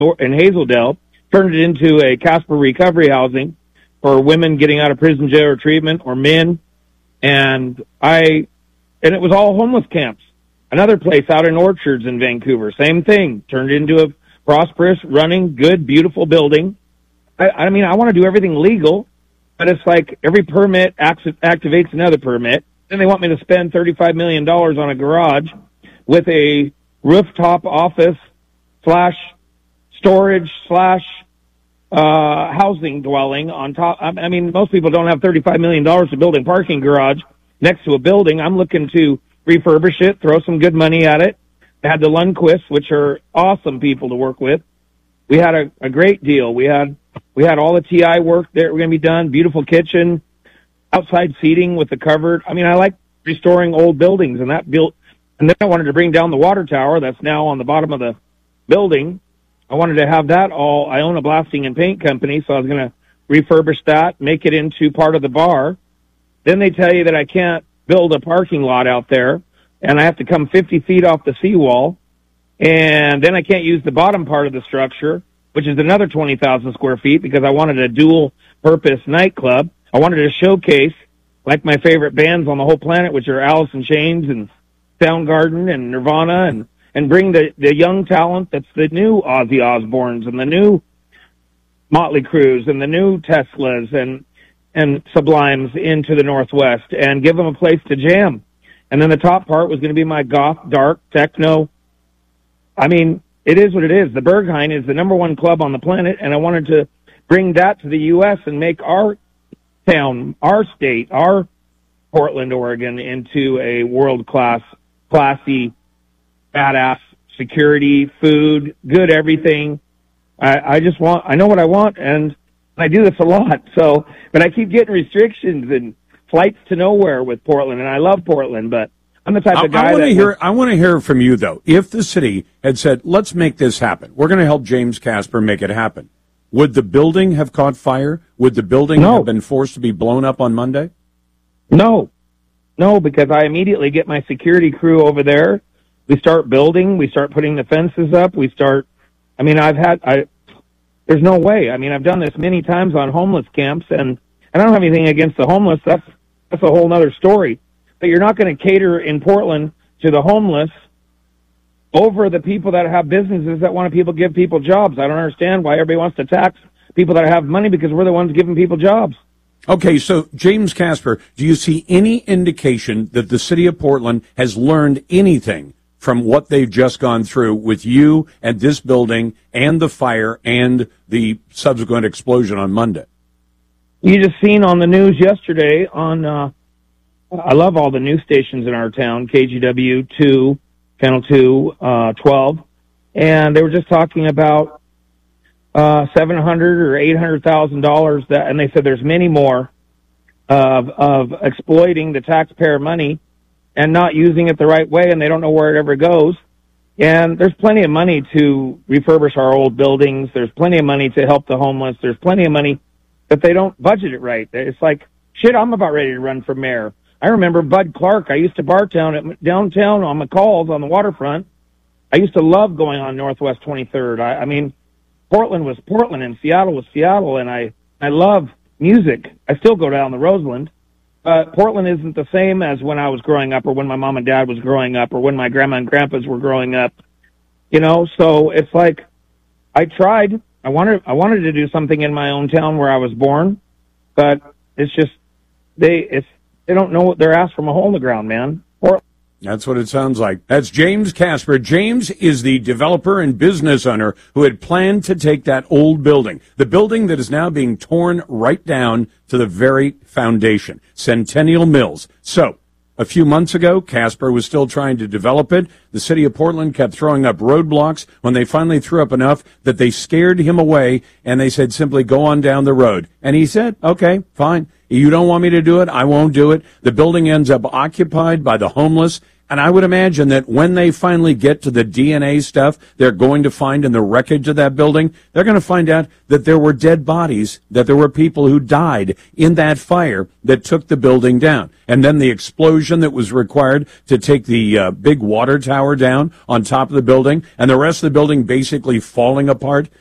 in Hazeldale, turned it into a Casper recovery housing for women getting out of prison, jail, or treatment, or men. And it was all homeless camps. Another place out in Orchards in Vancouver, same thing, turned into a prosperous, running, good, beautiful building. I mean, I want to do everything legal, but it's like every permit activates another permit. Then they want me to spend $35 million on a garage with a rooftop office / storage / housing dwelling on top. I mean, most people don't have $35 million to build a parking garage next to a building. I'm looking to refurbish it, throw some good money at it. I had the Lundquists, which are awesome people to work with. We had a great deal. We had all the TI work that were going to be done, beautiful kitchen, outside seating with the covered. I mean, I like restoring old buildings, and then I wanted to bring down the water tower that's now on the bottom of the building. I wanted to have that all. I own a blasting and paint company, so I was going to refurbish that, make it into part of the bar. Then they tell you that I can't build a parking lot out there, and I have to come 50 feet off the seawall, and then I can't use the bottom part of the structure, which is another 20,000 square feet, because I wanted a dual-purpose nightclub. I wanted to showcase, like my favorite bands on the whole planet, which are Alice in Chains and Soundgarden and Nirvana, and bring the young talent that's the new Ozzy Osbournes and the new Motley Crues and the new Teslas and Sublimes into the Northwest and give them a place to jam. And then the top part was going to be my goth, dark, techno. I mean, it is what it is. The Berghain is the #1 club on the planet, and I wanted to bring that to the U.S. and make our town, our state, our Portland, Oregon, into a world-class, classy, badass security, food, good everything. I know what I want, and I do this a lot. So, but I keep getting restrictions and flights to nowhere with Portland, and I love Portland, but I'm the type of guy I want to hear from you, though. If the city had said, let's make this happen, we're going to help James Casper make it happen, would the building have caught fire? Would the building have been forced to be blown up on Monday? No, because I immediately get my security crew over there. We start building. We start putting the fences up. There's no way. I mean, I've done this many times on homeless camps, and I don't have anything against the homeless. That's a whole nother story. But you're not going to cater in Portland to the homeless over the people that have businesses that want to give people jobs. I don't understand why everybody wants to tax people that have money, because we're the ones giving people jobs. Okay, so James Casper, do you see any indication that the city of Portland has learned anything from what they've just gone through with you and this building and the fire and the subsequent explosion on Monday? You just seen on the news yesterday on, I love all the news stations in our town, KGW 2, Channel 2, 12, and they were just talking about $700,000 or $800,000 and they said there's many more of exploiting the taxpayer money and not using it the right way, and they don't know where it ever goes. And there's plenty of money to refurbish our old buildings. There's plenty of money to help the homeless. There's plenty of money, but they don't budget it right. It's like, shit, I'm about ready to run for mayor. I remember Bud Clark. I used to bar downtown on McCall's on the waterfront. I used to love going on Northwest 23rd. I mean, Portland was Portland and Seattle was Seattle, and I love music. I still go down the Roseland. Portland isn't the same as when I was growing up, or when my mom and dad was growing up, or when my grandma and grandpas were growing up. So it's like, I tried. I wanted to do something in my own town where I was born, but it's just, they don't know what they're asked from a hole in the ground, man. That's what it sounds like. That's James Casper. James is the developer and business owner who had planned to take that old building, the building that is now being torn right down to the very foundation, Centennial Mills. So, a few months ago, Casper was still trying to develop it. The city of Portland kept throwing up roadblocks. When they finally threw up enough that they scared him away, and they said simply, go on down the road. And he said, okay, fine. You don't want me to do it? I won't do it. The building ends up occupied by the homeless And I would imagine that when they finally get to the DNA stuff they're going to find in the wreckage of that building, they're going to find out that there were dead bodies, that there were people who died in that fire that took the building down. And then the explosion that was required to take the big water tower down on top of the building, and the rest of the building basically falling apart.